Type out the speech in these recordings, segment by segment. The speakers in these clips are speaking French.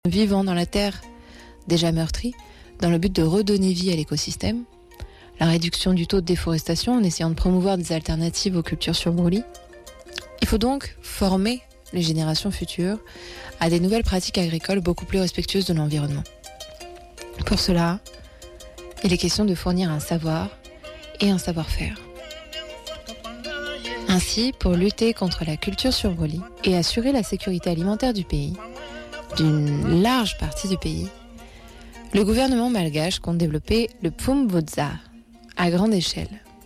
vivant dans la terre déjà meurtrie, dans le but de redonner vie à l'écosystème, la réduction du taux de déforestation en essayant de promouvoir des alternatives aux cultures sur brûlis. Il faut donc former les générations futures à des nouvelles pratiques agricoles beaucoup plus respectueuses de l'environnement. Pour cela, il est question de fournir un savoir et un savoir-faire. Ainsi, pour lutter contre la culture sur brûlis et assurer la sécurité alimentaire du pays, d'une large partie du pays, le gouvernement malgache compte développer le Pfumvudza à grande échelle.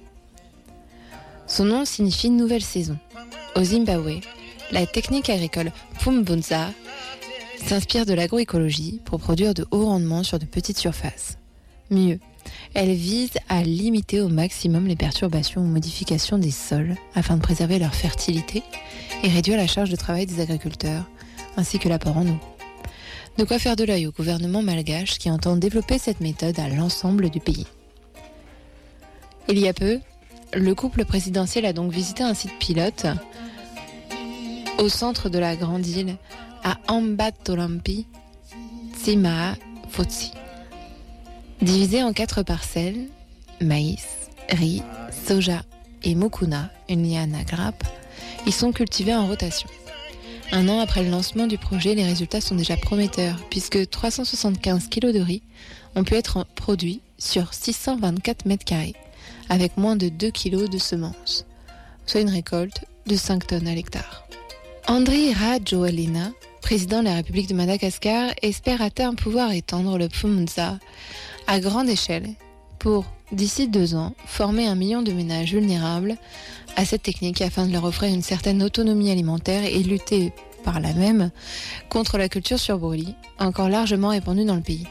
Son nom signifie nouvelle saison. Au Zimbabwe, la technique agricole Pfumvudza s'inspire de l'agroécologie pour produire de hauts rendements sur de petites surfaces. Mieux, elle vise à limiter au maximum les perturbations ou modifications des sols afin de préserver leur fertilité et réduire la charge de travail des agriculteurs, ainsi que l'apport en eau. De quoi faire de l'œil au gouvernement malgache qui entend développer cette méthode à l'ensemble du pays. Il y a peu, le couple présidentiel a donc visité un site pilote au centre de la grande île à Ambatolampy, Tsimaa Fotsi. Divisé en 4 parcelles, maïs, riz, soja et mukuna, une liane à grappes, ils sont cultivés en rotation. 1 an après le lancement du projet, les résultats sont déjà prometteurs puisque 375 kg de riz ont pu être produits sur 624 mètres carrés avec moins de 2 kg de semences, soit une récolte de 5 tonnes à l'hectare. Andry Rajoelina, président de la République de Madagascar, espère à terme pouvoir étendre le Pfumvudza à grande échelle pour, d'ici 2 ans, former 1 million de ménages vulnérables à cette technique afin de leur offrir une certaine autonomie alimentaire et lutter par là même contre la culture sur brûlis, encore largement répandue dans le pays.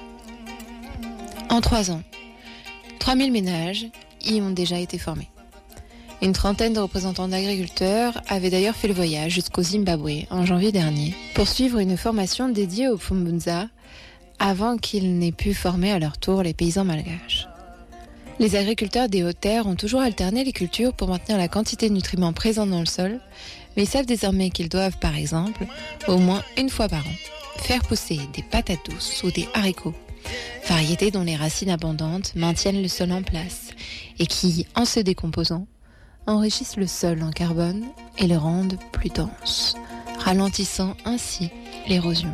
En 3 ans, 3000 ménages y ont déjà été formés. Une trentaine de représentants d'agriculteurs avaient d'ailleurs fait le voyage jusqu'au Zimbabwe en janvier dernier pour suivre une formation dédiée au Pfumvudza avant qu'ils n'aient pu former à leur tour les paysans malgaches. Les agriculteurs des hautes terres ont toujours alterné les cultures pour maintenir la quantité de nutriments présents dans le sol, mais ils savent désormais qu'ils doivent, par exemple, au moins 1 fois par an, faire pousser des patates douces ou des haricots, variétés dont les racines abondantes maintiennent le sol en place et qui, en se décomposant, enrichissent le sol en carbone et le rendent plus dense, ralentissant ainsi l'érosion.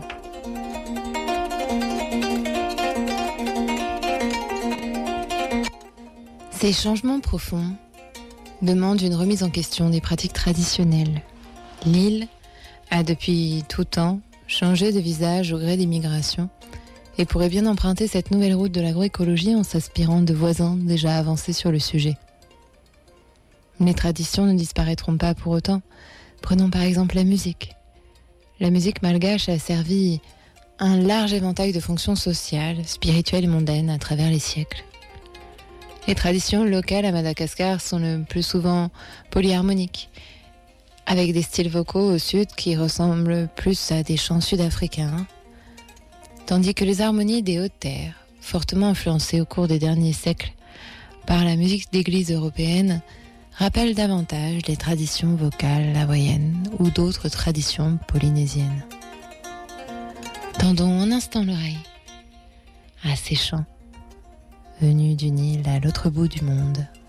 Ces changements profonds demandent une remise en question des pratiques traditionnelles. L'île a depuis tout temps changé de visage au gré des migrations et pourrait bien emprunter cette nouvelle route de l'agroécologie en s'inspirant de voisins déjà avancés sur le sujet. Les traditions ne disparaîtront pas pour autant. Prenons par exemple la musique. La musique malgache a servi un large éventail de fonctions sociales, spirituelles et mondaines à travers les siècles. Les traditions locales à Madagascar sont le plus souvent polyharmoniques, avec des styles vocaux au sud qui ressemblent plus à des chants sud-africains, tandis que les harmonies des hautes terres, fortement influencées au cours des derniers siècles par la musique d'église européenne, rappellent davantage les traditions vocales hawaïennes ou d'autres traditions polynésiennes. Tendons un instant l'oreille à ces chants venus d'une île à l'autre bout du monde.